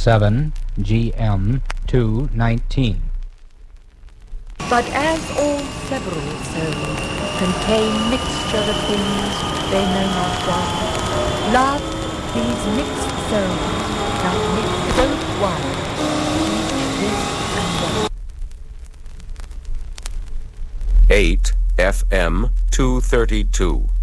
7 GM 219. But as all several souls contain mixture of things they know not what, love, these mixed souls, doth mix both one, each this and that. 8 FM 232.